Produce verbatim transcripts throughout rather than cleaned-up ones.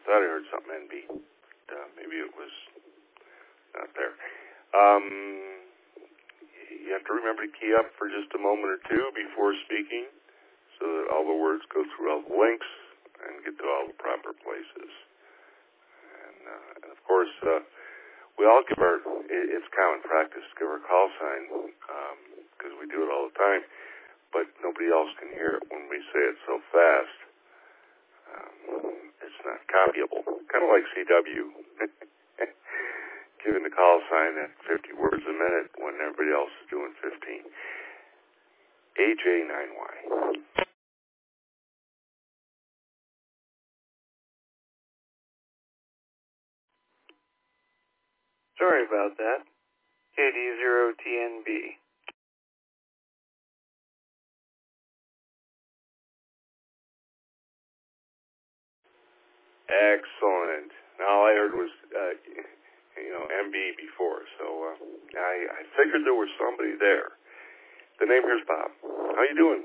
thought I heard something N B. Uh, maybe it was not there. Um, you have to remember to key up for just a moment or two before speaking so that all the words go through all the links and get to all the proper places. And, uh, and of course, uh, we all give our, it's common practice to give our call sign because um, we do it all the time, but nobody else can hear it when we say it so fast. Um, it's not copyable, kind of like C W. Giving the call sign at fifty words a minute when everybody else is doing fifteen. A J nine Y. Sorry about that. K D zero T N B. Excellent. Now, all I heard was, uh, you know, M B before, so uh, I, I figured there was somebody there. The name here's Bob. How you doing?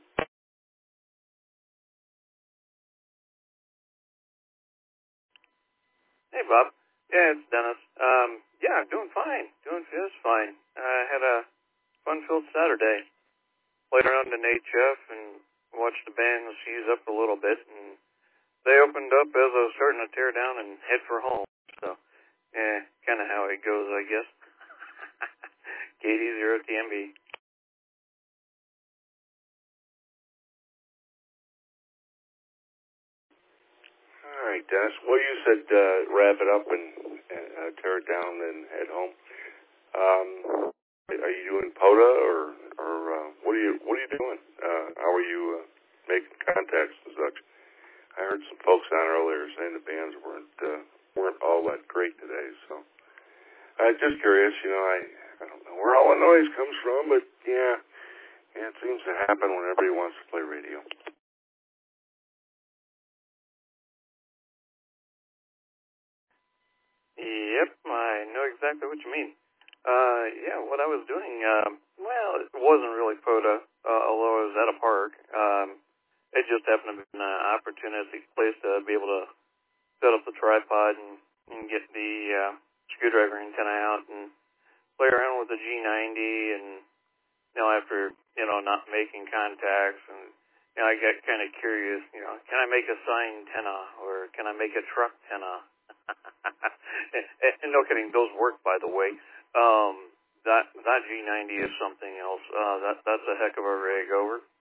Hey, Bob. Yeah, it's Dennis. Um, yeah, I'm doing fine. Doing just fine. I uh, had a fun-filled Saturday. Played around in H F and watched the band ease up a little bit, and they opened up as I was starting to tear down and head for home. So, yeah, kind of how it goes, I guess. K D zero T M B. All right, Dennis. Well, you said uh, wrap it up and uh, tear it down and head home. Um, are you doing POTA or or uh, what are you what are you doing? Uh, how are you uh, making contacts and such? I heard some folks on earlier saying the bands weren't uh, weren't all that great today. So I'm just curious. You know, I I don't know where all the noise comes from, but yeah, yeah, it seems to happen when everybody wants to play radio. Yep, I know exactly what you mean. Uh, yeah, what I was doing, um, well, it wasn't really POTA, uh, although I was at a park. Um, it just happened to be an uh, opportunistic place to be able to set up the tripod and, and get the uh, screwdriver antenna out and play around with the G ninety. And, you know, after, you know, not making contacts, and, you know, I got kind of curious, you know, can I make a sign antenna or can I make a truck antenna? and, and no kidding, those work, by the way. Um, that that G ninety is something else. Uh, that that's a heck of a rig. Over.